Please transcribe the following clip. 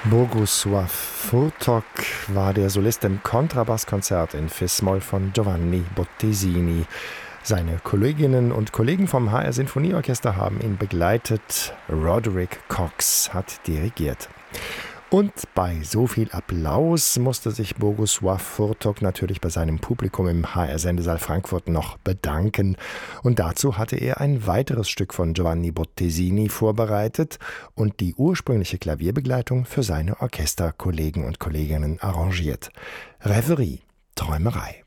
Bogusław Furtok war der Solist im Kontrabasskonzert in Fis-Moll von Giovanni Bottesini. Seine Kolleginnen und Kollegen vom HR Sinfonieorchester haben ihn begleitet. Roderick Cox hat dirigiert. Und bei so viel Applaus musste sich Bogusław Furtok natürlich bei seinem Publikum im HR-Sendesaal Frankfurt noch bedanken. Und dazu hatte er ein weiteres Stück von Giovanni Bottesini vorbereitet und die ursprüngliche Klavierbegleitung für seine Orchesterkollegen und Kolleginnen arrangiert. Reverie, Träumerei.